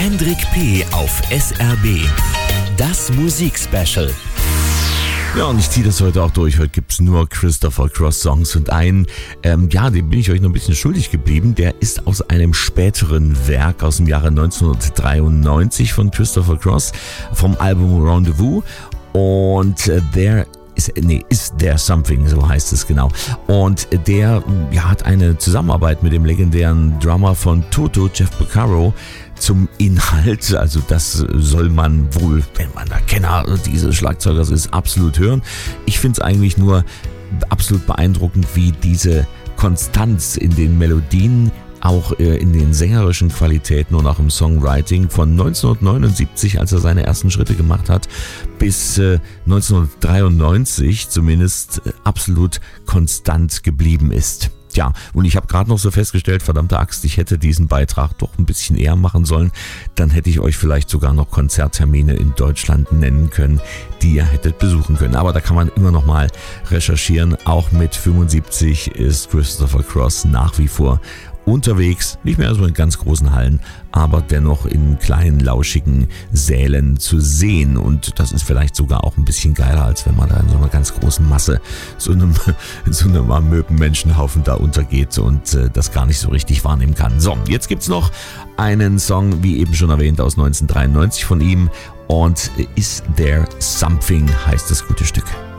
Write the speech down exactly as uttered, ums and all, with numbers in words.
Hendrik P. auf S R B. Das Musikspecial. Ja, und ich ziehe das heute auch durch. Heute gibt's nur Christopher Cross Songs und einen, ähm, ja, den bin ich euch noch ein bisschen schuldig geblieben. Der ist aus einem späteren Werk aus dem Jahre neunzehnhundertdreiundneunzig von Christopher Cross vom Album Rendezvous. Und äh, der Is, nee, Is There Something, so heißt es genau. Und der ja, hat eine Zusammenarbeit mit dem legendären Drummer von Toto, Jeff Porcaro, zum Inhalt. Also das soll man wohl, wenn man der Kenner dieses Schlagzeugers ist, absolut hören. Ich finde es eigentlich nur absolut beeindruckend, wie diese Konstanz in den Melodien, auch in den sängerischen Qualitäten und auch im Songwriting von neunzehnhundertneunundsiebzig, als er seine ersten Schritte gemacht hat, bis neunzehnhundertdreiundneunzig zumindest absolut konstant geblieben ist. Ja, und ich habe gerade noch so festgestellt, verdammte Axt, ich hätte diesen Beitrag doch ein bisschen eher machen sollen. Dann hätte ich euch vielleicht sogar noch Konzerttermine in Deutschland nennen können, die ihr hättet besuchen können. Aber da kann man immer noch mal recherchieren. Auch mit fünfundsiebzig ist Christopher Cross nach wie vor unterwegs, nicht mehr so in ganz großen Hallen, aber dennoch in kleinen, lauschigen Sälen zu sehen. Und das ist vielleicht sogar auch ein bisschen geiler, als wenn man da in so einer ganz großen Masse, so einem, so einem amöben Menschenhaufen da untergeht und äh, das gar nicht so richtig wahrnehmen kann. So, jetzt gibt's noch einen Song, wie eben schon erwähnt, aus neunzehnhundertdreiundneunzig von ihm. Und Is There Something heißt das gute Stück.